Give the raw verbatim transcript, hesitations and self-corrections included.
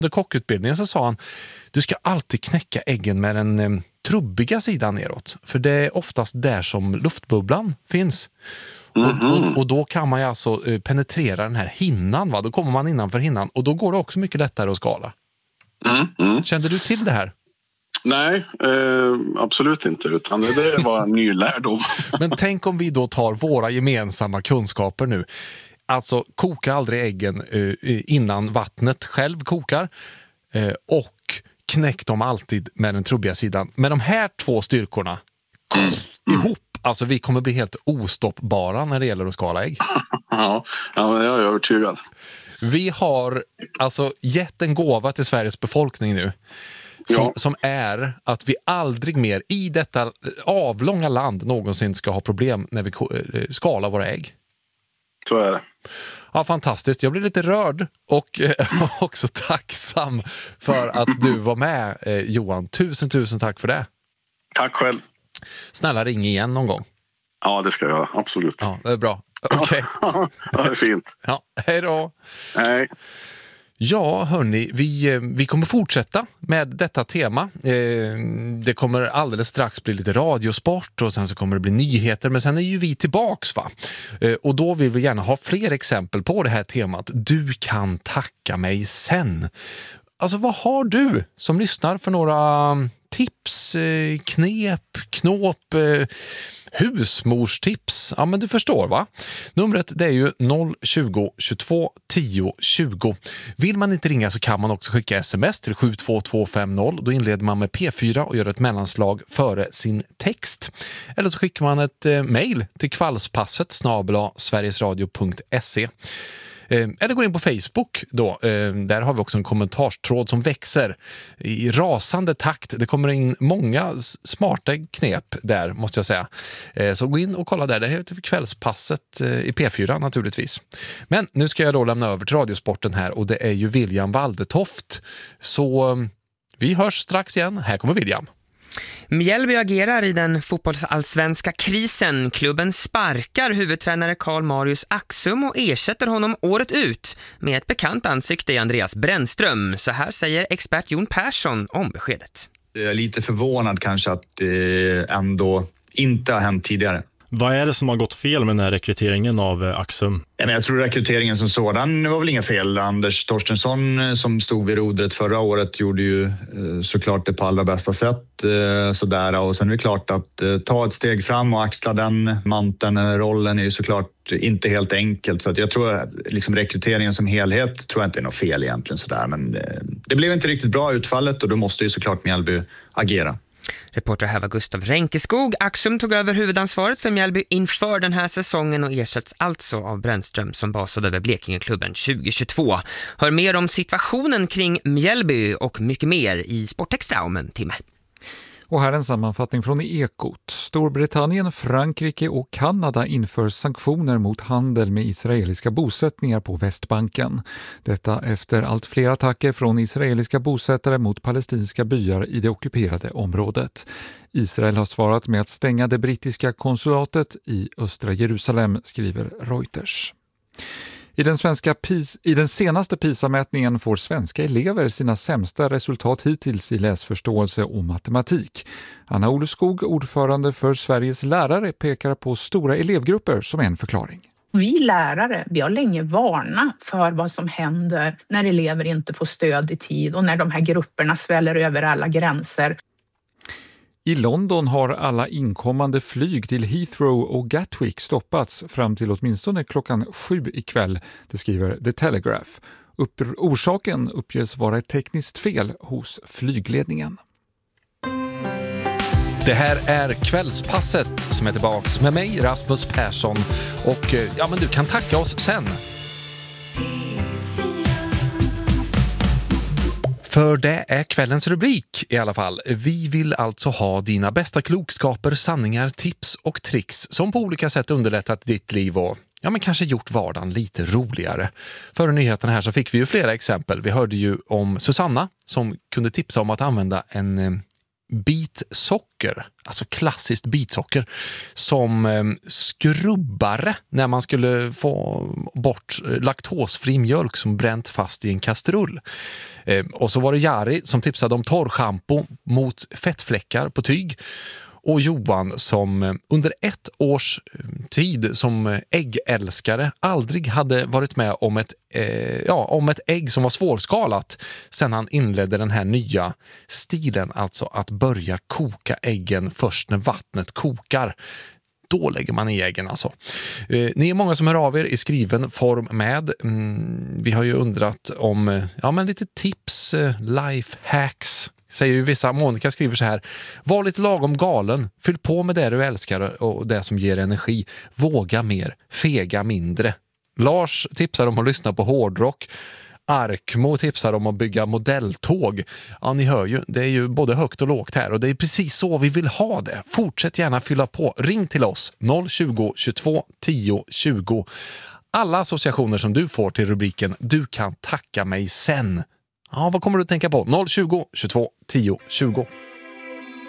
Under kockutbildningen så sa han, du ska alltid knäcka äggen med den eh, trubbiga sidan neråt. För det är oftast där som luftbubblan finns. Mm-hmm. Och, och, och då kan man ju alltså eh, penetrera den här hinnan, va? Då kommer man innanför hinnan. Och då går det också mycket lättare att skala. Mm-hmm. Kände du till det här? Nej, eh, absolut inte, utan det var en ny lärdom. Men tänk om vi då tar våra gemensamma kunskaper nu. Alltså koka aldrig äggen eh, innan vattnet själv kokar eh, och knäck dem alltid med den trubbiga sidan. Med de här två styrkorna mm. ihop, alltså vi kommer bli helt ostoppbara när det gäller att skala ägg. Ja, ja jag är övertygad. Vi har alltså gett en gåva till Sveriges befolkning nu. Som, ja. som är att vi aldrig mer i detta avlånga land någonsin ska ha problem när vi skalar våra ägg. Så är det. Ja, fantastiskt. Jag blir lite rörd och eh, också tacksam för att du var med, eh, Johan. Tusen, tusen tack för det. Tack själv. Snälla ring igen någon gång. Ja, det ska jag göra. Absolut. Ja, det är bra. Okej. Okay. Ja, det är fint. Ja, hej då. Hej. Ja, hörni, vi, vi kommer fortsätta med detta tema. Eh, det kommer alldeles strax bli lite radiosport och sen så kommer det bli nyheter. Men sen är ju vi tillbaks, va? Eh, och då vill vi gärna ha fler exempel på det här temat. Du kan tacka mig sen. Alltså, vad har du som lyssnar för några tips, eh, knep, knåp... Eh, husmorstips. Ja, men du förstår, va? Numret det är ju noll tjugo tjugotvå tio tjugo. Vill man inte ringa så kan man också skicka sms till sju två två fem noll. Då inleder man med P fyra och gör ett mellanslag före sin text. Eller så skickar man ett eh, mejl till kvällspasset snabel-a sverigesradio punkt se. Eller gå in på Facebook då. Där har vi också en kommentarstråd som växer i rasande takt. Det kommer in många smarta knep där, måste jag säga. Så gå in och kolla där. Det heter Kvällspasset i P fyra naturligtvis. Men nu ska jag då lämna över till radiosporten här och det är ju William Waldetoft. Så vi hörs strax igen. Här kommer William. Mjällby agerar i den fotbollsallsvenska krisen. Klubben sparkar huvudtränare Karl Marius Axum och ersätter honom året ut med ett bekant ansikte i Andreas Brännström. Så här säger expert Jon Persson om beskedet. Jag är lite förvånad kanske att det ändå inte har hänt tidigare. Vad är det som har gått fel med den här rekryteringen av Axum? Jag tror rekryteringen som sådan var väl inga fel. Anders Torstensson som stod vid rodret förra året gjorde ju såklart det på allra bästa sätt. Sådär. Och sen är det klart att ta ett steg fram och axla den manteln eller rollen är ju såklart inte helt enkelt. Så att jag tror att liksom rekryteringen som helhet tror jag inte är något fel egentligen. Sådär. Men det blev inte riktigt bra utfallet och då måste ju såklart Mjällby agera. Reporter här var Gustav Ränkeskog. Axum tog över huvudansvaret för Mjällby inför den här säsongen och ersätts alltså av Brännström som basade över Blekingeklubben tjugo tjugotvå. Hör mer om situationen kring Mjällby och mycket mer i Sportextra om en timme. Och här en sammanfattning från Ekot. Storbritannien, Frankrike och Kanada inför sanktioner mot handel med israeliska bosättningar på Västbanken. Detta efter allt fler attacker från israeliska bosättare mot palestinska byar i det ockuperade området. Israel har svarat med att stänga det brittiska konsulatet i östra Jerusalem, skriver Reuters. I den, svenska PIS, I den senaste PISA-mätningen får svenska elever sina sämsta resultat hittills i läsförståelse och matematik. Anna Oleskog, ordförande för Sveriges lärare, pekar på stora elevgrupper som en förklaring. Vi lärare, vi har länge varnat för vad som händer när elever inte får stöd i tid och när de här grupperna sväller över alla gränser. I London har alla inkommande flyg till Heathrow och Gatwick stoppats fram till åtminstone klockan sju ikväll, det skriver The Telegraph. Upp- orsaken uppges vara ett tekniskt fel hos flygledningen. Det här är Kvällspasset som är tillbaks med mig, Rasmus Persson. Och ja, men du kan tacka oss sen. För det är kvällens rubrik i alla fall. Vi vill alltså ha dina bästa klokskaper, sanningar, tips och tricks som på olika sätt underlättat ditt liv och ja, men kanske gjort vardagen lite roligare. Före nyheterna här så fick vi ju flera exempel. Vi hörde ju om Susanna som kunde tipsa om att använda en bitsocker, alltså klassiskt bitsocker, som eh, skrubbare när man skulle få bort laktosfri mjölk som bränt fast i en kastrull. Eh, och så var det Jari som tipsade om torrschampo mot fettfläckar på tyg. Och Johan som under ett års tid som äggälskare aldrig hade varit med om ett, eh, ja, om ett ägg som var svårskalat sen han inledde den här nya stilen, alltså att börja koka äggen först när vattnet kokar. Då lägger man i äggen alltså. Eh, ni är många som hör av er i skriven form med. Mm, vi har ju undrat om ja, men lite tips, eh, life hacks. Säger ju vissa. Monica skriver så här: var lite lagom galen, fyll på med det du älskar och det som ger energi, våga mer, fega mindre. Lars tipsar om att lyssna på hårdrock. Arkmo tipsar om att bygga modelltåg. Ja, ni hör ju, det är ju både högt och lågt här och det är precis så vi vill ha det. Fortsätt gärna fylla på. Ring till oss noll tjugo, tjugotvå, tio, tjugo. Alla associationer som du får till rubriken Du kan tacka mig sen. Ja, vad kommer du att tänka på? noll tjugo, tjugotvå, tio, tjugo.